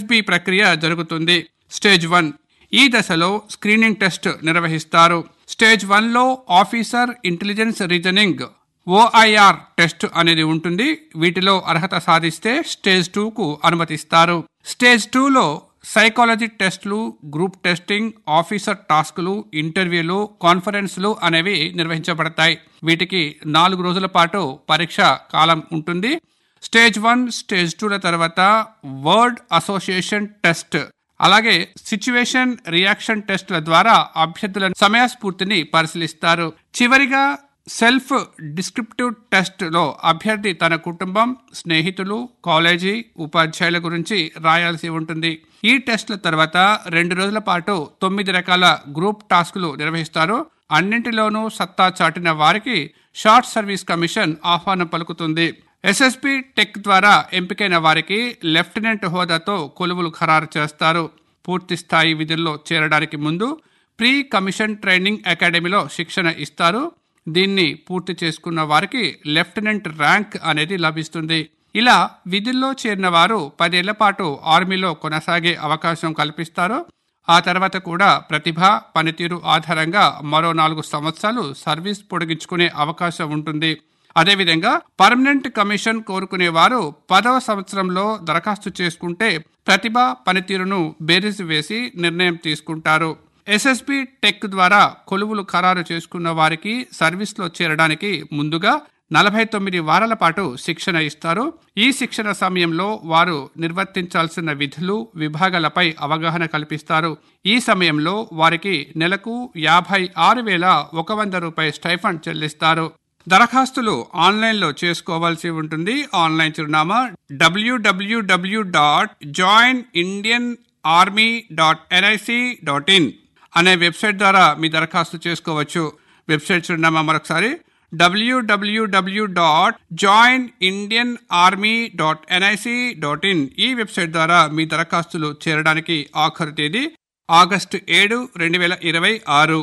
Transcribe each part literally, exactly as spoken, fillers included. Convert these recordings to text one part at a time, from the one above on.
SSB ప్రక్రియ జరుగుతుంది. Stage one ఈ దశలో స్క్రీనింగ్ టెస్ట్ నిర్వహిస్తారు. స్టేజ్ వన్ లో ఆఫీసర్ ఇంటెలిజెన్స్ రీజనింగ్ ఓఐఆర్ టెస్ట్ అనేది ఉంటుంది. వీటిలో అర్హత సాధిస్తే స్టేజ్ టూ కు అనుమతిస్తారు. స్టేజ్ టూ లో సైకాలజీ టెస్టులు, గ్రూప్ టెస్టింగ్, ఆఫీసర్ టాస్కులు, ఇంటర్వ్యూలు, కాన్ఫరెన్స్లు అనేవి నిర్వహించబడతాయి. వీటికి నాలుగు రోజుల పాటు పరీక్ష కాలం ఉంటుంది. స్టేజ్ వన్, స్టేజ్ టూల తర్వాత వర్డ్ అసోసియేషన్ టెస్ట్, అలాగే సిచ్యువేషన్ రియాక్షన్ టెస్టుల ద్వారా అభ్యర్థుల సమయస్ఫూర్తిని పరిశీలిస్తారు. చివరిగా సెల్ఫ్ డిస్క్రిప్టివ్ టెస్ట్ లో అభ్యర్థి తన కుటుంబం, స్నేహితులు, కాలేజీ, ఉపాధ్యాయుల గురించి రాయాల్సి ఉంటుంది. ఈ టెస్ట్ల తర్వాత రెండు రోజుల పాటు తొమ్మిది రకాల గ్రూప్ టాస్కులు నిర్వహిస్తారు. అన్నింటిలోనూ సత్తా చాటిన వారికి షార్ట్ సర్వీస్ కమిషన్ ఆహ్వానం పలుకుతుంది. ఎస్ఎస్పి టెక్ ద్వారా ఎంపికైన వారికి లెఫ్టినెంట్ హోదాతో కొలువులు ఖరారు చేస్తారు. పూర్తి స్థాయి విధుల్లో చేరడానికి ముందు ప్రీ కమిషన్ ట్రైనింగ్ అకాడమీలో శిక్షణ ఇస్తారు. దీన్ని పూర్తి చేసుకున్న వారికి లెఫ్టినెంట్ ర్యాంక్ అనేది లభిస్తుంది. ఇలా విధుల్లో చేరిన వారు పదేళ్ల పాటు ఆర్మీలో కొనసాగే అవకాశం కల్పిస్తారు. ఆ తర్వాత కూడా ప్రతిభ, పనితీరు ఆధారంగా మరో నాలుగు సంవత్సరాలు సర్వీస్ పొడిగించుకునే అవకాశం ఉంటుంది. అదేవిధంగా పర్మనెంట్ కమిషన్ కోరుకునే వారు పదవ సంవత్సరంలో దరఖాస్తు చేసుకుంటే ప్రతిభ, పనితీరును బేరీజు వేసి నిర్ణయం తీసుకుంటారు. ఎస్ఎస్బి టెక్ ద్వారా కొలువులు ఖరారు చేసుకున్న వారికి సర్వీస్లో చేరడానికి ముందుగా నలభై తొమ్మిది వారాల పాటు శిక్షణ ఇస్తారు. ఈ శిక్షణ సమయంలో వారు నిర్వర్తించాల్సిన విధులు, విభాగాలపై అవగాహన కల్పిస్తారు. ఈ సమయంలో వారికి నెలకు యాభై ఆరు వేల ఒక వంద రూపాయల స్టైఫండ్ చెల్లిస్తారు. దరఖాస్తులు ఆన్లైన్లో చేసుకోవాల్సి ఉంటుంది. ఆన్లైన్ చిరునామా డబ్ల్యూడబ్ల్యూడబ్ల్యూ dot join Indian army dot NIC dot in అనే వెబ్సైట్ ద్వారా మీ దరఖాస్తు చేసుకోవచ్చు. వెబ్సైట్ చిరునామా మరొకసారి డబ్ల్యూడబ్ల్యూడబ్ల్యూ dot join Indian army dot NIC dot in. ఈ వెబ్సైట్ ద్వారా మీ దరఖాస్తులు చేరడానికి ఆఖరు తేదీ ఆగస్టు ఏడు రెండు వేల ఇరవై ఆరు.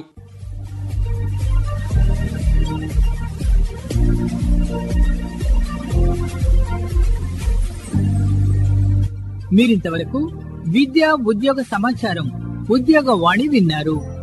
మీరింతవరకు విద్యా ఉద్యోగ సమాచారం ఉద్యోగ వాణి విన్నారు.